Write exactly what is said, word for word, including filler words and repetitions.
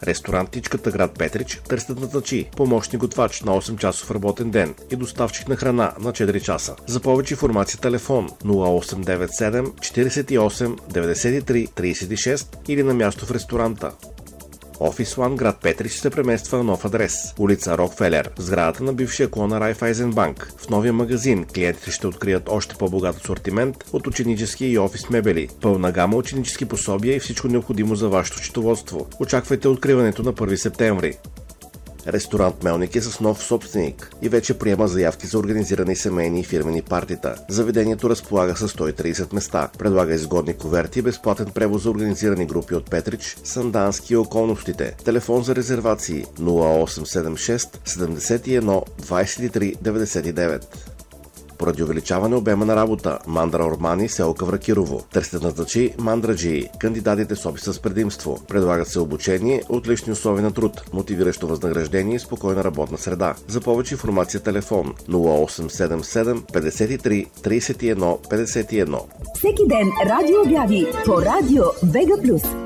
Ресторантичката град Петрич търсят назначи помощник готвач на осем часов работен ден и доставчик на храна на четири часа. За повече информация телефон нула осем девет седем четиридесет и осем деветдесет и три тридесет и шест или на място в ресторанта. Офис One град Петрич се премества на нов адрес. Улица Рокфелер, сградата на бившия клон на Райфайзенбанк. В новия магазин клиентите ще открият още по-богат асортимент от ученически и офис мебели, пълна гама ученически пособия и всичко необходимо за вашето счетоводство. Очаквайте откриването на първи септември. Ресторант Мелник е с нов собственик и вече приема заявки за организирани семейни и фирмени партита. Заведението разполага със сто и тридесет места, предлага изгодни куверти и безплатен превоз за организирани групи от Петрич, Сандански и околностите. Телефон за резервации нула осем седем шест седемдесет и едно двадесет и три деветдесет и девет. Поради увеличаване обема на работа, Мандра Ормани, село Кавракирово. Търсят назначи мандраджии. Кандидатите с опит с предимство. Предлагат се обучение, отлични условия на труд, мотивиращо възнаграждение и спокойна работна среда. За повече информация телефон нула осем седем седем петдесет и три тридесет и едно петдесет и едно. Всеки ден радио обяви по радио Вега Плюс.